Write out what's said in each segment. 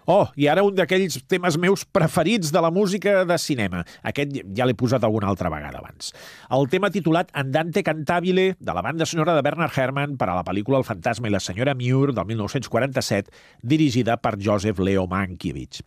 Oh, i ara un d'aquells temes meus preferits de la música de cinema. Aquest ja l'he posat alguna altra vegada abans. El tema titulat Andante Cantabile, de la banda sonora de Bernard Herrmann per a la pel·lícula El fantasma i la senyora Muir, del 1947, dirigida per Joseph Leo Mankiewicz.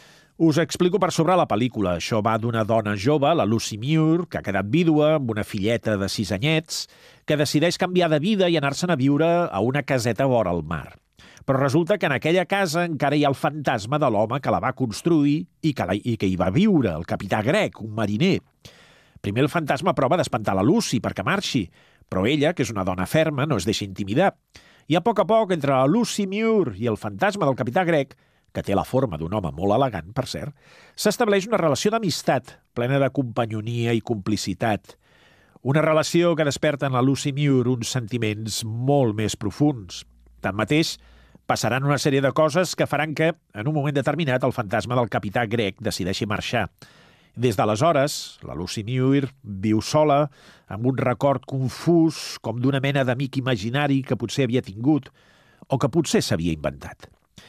Us explico per sobre la pel·lícula. Això va d'una dona jove, la Lucy Muir, que ha quedat vídua amb una filleta de 6 anyets, que decideix canviar de vida i anar-se'n a viure a una caseta vora el mar. Però resulta que en aquella casa encara hi ha el fantasma de l'home que la va construir i que hi va viure, el capità Greg, un mariner. Primer el fantasma prova d'espantar la Lucy perquè marxi, però ella, que és una dona ferma, no es deixa intimidar. I a poc, entre la Lucy Muir i el fantasma del capità Greg, que té la forma d'un home molt elegant, per cert, s'estableix una relació d'amistat, plena de companyonia i complicitat. Una relació que desperta en la Lucy Muir uns sentiments molt més profuns. Tanmateix, passaran una sèrie de coses que faran que, en un moment determinat, el fantasma del capità Greg decideixi marxar. Des d'aleshores, la Lucy Muir viu sola, amb un record confús, com d'una mena d'amic imaginari que potser havia tingut o que potser s'havia inventat.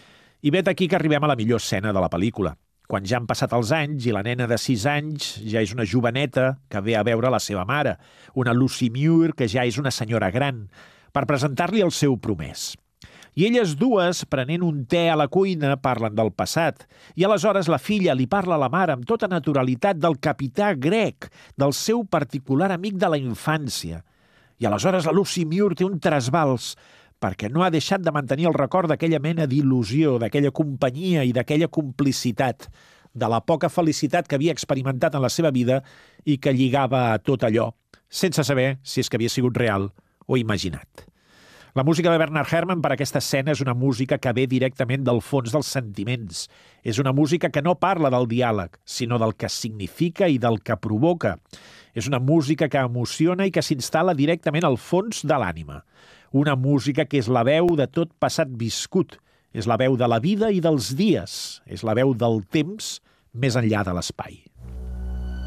I vet aquí que arribem a la millor escena de la pel·lícula, quan ja han passat els anys i la nena de 6 anys ja és una joveneta que ve a veure la seva mare, una Lucy Muir que ja és una senyora gran, per presentar-li el seu promès. I elles dues, prenent un te a la cuina, parlen del passat. I aleshores la filla li parla a la mare amb tota naturalitat del capità Greg, del seu particular amic de la infància. I aleshores la Lucy Muir té un trasbals, perquè no ha deixat de mantenir el record d'aquella mena d'il·lusió, d'aquella companyia i d'aquella complicitat, de la poca felicitat que havia experimentat en la seva vida i que lligava a tot allò, sense saber si és que havia sigut real o imaginat. La música de Bernard Herrmann per a aquesta escena és una música que ve directament del fons dels sentiments. És una música que no parla del diàleg, sinó del que significa i del que provoca. És una música que emociona i que s'instal·la directament al fons de l'ànima. Una música que és la veu de tot passat viscut. És la veu de la vida i dels dies. És la veu del temps més enllà de l'espai.